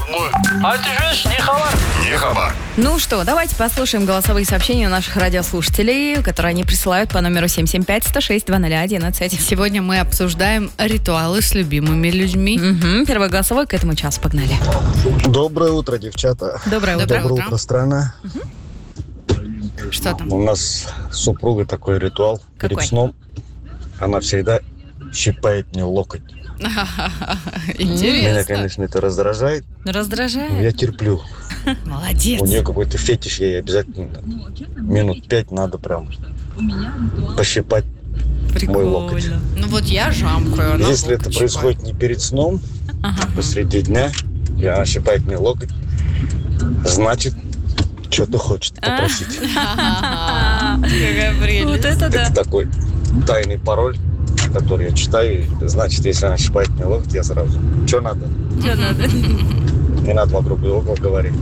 А ты же не хабар. Не хабар. Ну что, давайте послушаем голосовые сообщения наших радиослушателей, которые они присылают по номеру 775-106-2011. Сегодня мы обсуждаем ритуалы с любимыми людьми. Первый голосовой к этому часу. Погнали. Доброе утро, девчата. Доброе утро. Доброе утро, страна. Что там? У нас с супругой такой ритуал. Какой? Перед сном она всегда щипает мне локоть. Меня, Интересно. конечно, это раздражает, но Раздражает? я терплю. Молодец. У нее какой-то фетиш, ей обязательно минут 5 надо прям пощипать мой локоть. Прикольно. Ну вот я жамкаю. она Если это локоть происходит не перед сном, посреди дня, и она щипает мне локоть, значит, что-то хочет попросить. щипает. Какая прелесть. Вот это да. Это такой тайный пароль, который я читаю. Значит, если она щипает мне локоть, я сразу: что надо? Что надо? Не надо вокруг и около говорить.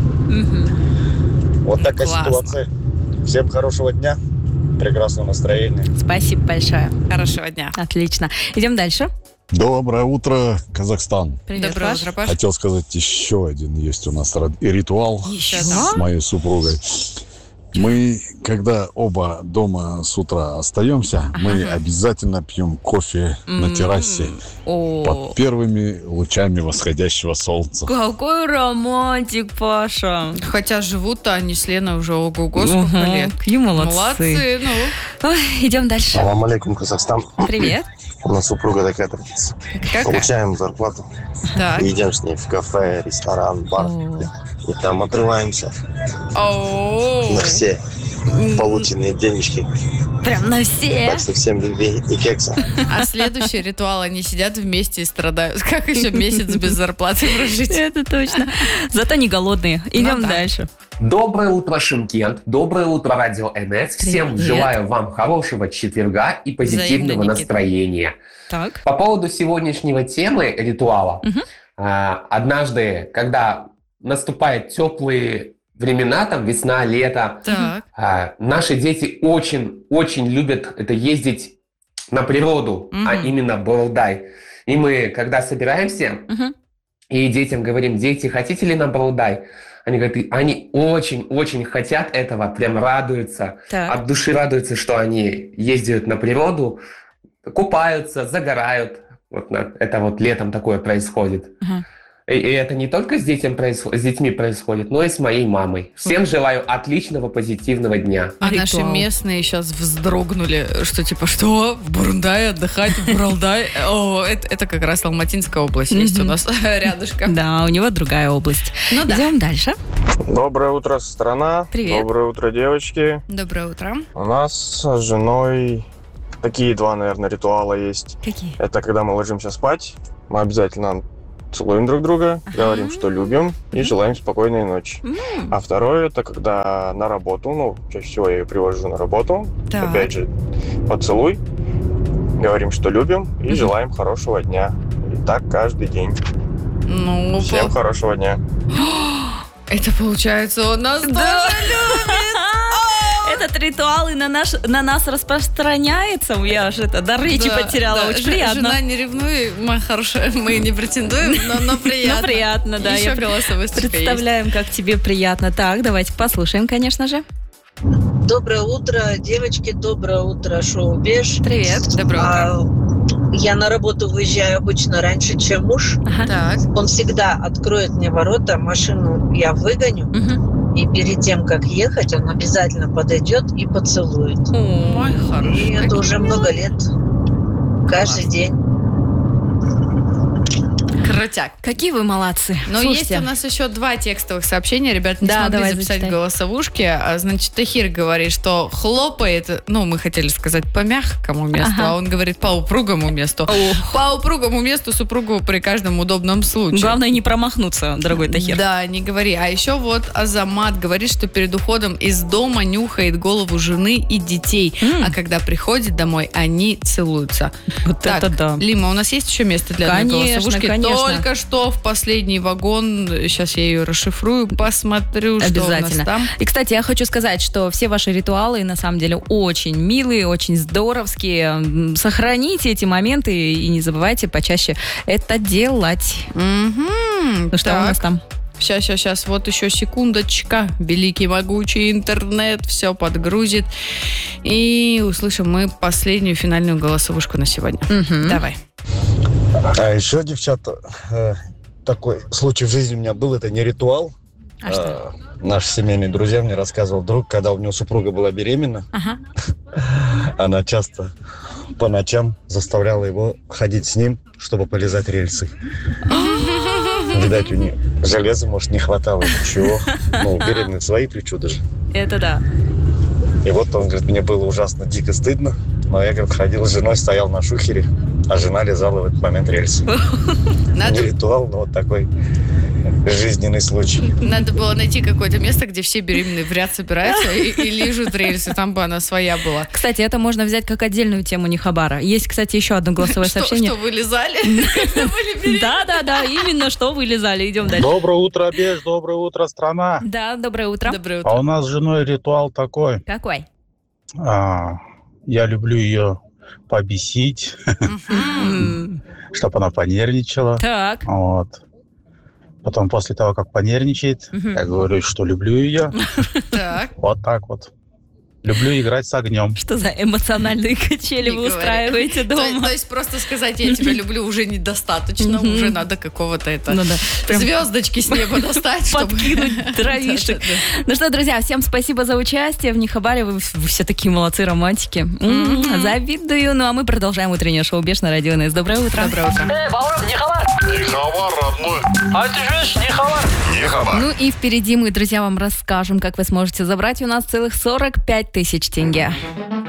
Вот такая Классно. ситуация. Всем хорошего дня, прекрасного настроения. Спасибо большое. Хорошего дня. Отлично. Идем дальше. Доброе утро, Казахстан. Привет, Доброе Паш. утро, Паш. Хотел сказать, еще один есть у нас ритуал Еще с там. моей супругой. Мы, когда оба дома с утра остаемся, мы обязательно пьем кофе на террасе О, под первыми лучами восходящего солнца. какой романтик, Паша. Хотя живут-то они с Леной уже ого-го сколько лет. Какие молодцы. Молодцы, ну. Ой, идем дальше. Салам алейкум, Казахстан. Привет. У нас супруга такая традиция. Какая? Получаем зарплату, Так. идем с ней в кафе, ресторан, бар. И там отрываемся Оу. на все полученные денежки. Прям на все. Так что всем любви и кекса. А следующий ритуал, они сидят вместе и страдают. Как еще месяц без зарплаты прожить? Это точно. Зато не голодные. Идем да. дальше. Доброе утро, Шымкент. Доброе утро, Радио НС. Всем Привет. желаю вам хорошего четверга и позитивного Взаимно, Никита. настроения. Так. По поводу сегодняшнего темы ритуала. Однажды, когда наступают теплые времена, там весна, лето, Так. наши дети очень любят это ездить на природу, а именно Буралдай. И мы, когда собираемся, и детям говорим: дети, хотите ли на Буралдай? Они говорят, они очень хотят этого, прям радуются, Так. от души радуются, что они ездят на природу, купаются, загорают. Это вот летом такое происходит. И это не только с детьми происходит, но и с моей мамой. Всем желаю отличного, позитивного дня. А наши Ритуал. местные сейчас вздрогнули, что типа, что? В Бурундае отдыхать, в Буралдай? О, это как раз Алматинская область есть у нас рядышком. Да, у него другая область. Ну да. Идем дальше. Доброе утро, страна. Привет. Доброе утро, девочки. Доброе утро. У нас с женой такие два, наверное, ритуала есть. Какие? Это когда мы ложимся спать, мы обязательно целуем друг друга, говорим, что любим, и желаем спокойной ночи. А второе, это когда на работу, чаще всего я ее привожу на работу, Так. опять же, поцелуй, говорим, что любим, и желаем хорошего дня. И так каждый день. Ну, Всем хорошего дня. это получается он нас тоже любит. Этот ритуал и на нас распространяется. Я же это до речи Да, потеряла. да. Очень приятно. Жена, не ревнуй, моя хорошая, мы не претендуем, но приятно. Ну, приятно, да. Еще Я голосовой стишка представляем, как тебе приятно. Так, давайте послушаем, конечно же. Доброе утро, девочки, доброе утро, шоу Беж. Привет. Доброе утро. Я на работу выезжаю обычно раньше, чем муж. Так. Он всегда откроет мне ворота, машину я выгоню, и перед тем, как ехать, он обязательно подойдет и поцелует. Мой хороший. И это уже много лет. Каждый день. Крутяк. Какие вы молодцы. Но Слушайте, есть у нас еще 2 текстовых сообщения. Ребят, не Да, смогли давай, записать зачитай. голосовушки. Значит, Тахир говорит, что хлопает, мы хотели сказать по мягкому месту, Ага. а он говорит по упругому месту. По упругому месту супругу при каждом удобном случае. главное не промахнуться, дорогой Тахир. Да, не говори. А еще вот Азамат говорит, что перед уходом из дома нюхает голову жены и детей. А когда приходит домой, они целуются. Вот Так, это да. Лима, у нас есть еще место для одной Конечно, голосовушки? конечно. Только что в последний вагон. Сейчас я ее расшифрую, посмотрю, что у нас Обязательно. там. И, кстати, я хочу сказать, что все ваши ритуалы на самом деле очень милые, очень здоровские. Сохраните эти моменты и не забывайте почаще это делать. Мгм. Ну что у Так. нас там? Сейчас, вот еще секундочка. Великий могучий интернет все подгрузит. И услышим мы последнюю финальную голосовушку на сегодня. Давай. А еще, девчата, такой случай в жизни у меня был, это не ритуал. Что? Наш семейный друзья мне рассказывал друг, когда у него супруга была беременна, она часто по ночам заставляла его ходить с ним, чтобы полизать рельсы. Видать, у нее железа, может, не хватало. Чего? Ну, беременные свои причуды же. Это да. И вот он говорит, мне было ужасно дико стыдно, но я, говорит, ходил с женой, стоял на шухере, а жена лизала в этот момент рельсы. Не ритуал, но вот такой жизненный случай. Надо было найти какое-то место, где все беременные в ряд собираются и лижут рельсы. Там бы она своя была. Кстати, это можно взять как отдельную тему Нихабара. Есть, кстати, еще одно голосовое сообщение. Что, вы лизали? Да, именно что вы лизали. Идем дальше. Доброе утро, Беж, доброе утро, страна. Да, доброе утро. Доброе утро. А у нас с женой ритуал такой. Какой? Я люблю ее побесить, чтобы она понервничала. Так. Вот. Потом после того, как понервничает, я говорю, что люблю ее. Так. Вот так вот. Люблю играть с огнем. Что за эмоциональные качели вы устраиваете дома? То есть просто сказать «я тебя люблю» уже недостаточно, уже надо какого-то Прям звездочки с неба достать, чтобы... подкинуть дровишек. Ну что, друзья, всем спасибо за участие в Нихабаре. Вы все такие молодцы, романтики. Завидую. Ну а мы продолжаем утреннее шоу «Беш» на Радио НС. Доброе утро. Доброе утро. Баур, Нихабар. Нихабар, родной. А ты слышишь, Нихабар? Нихабар. Ну и впереди мы, друзья, вам расскажем, как вы сможете забрать у нас целых 45 тысяч тенге.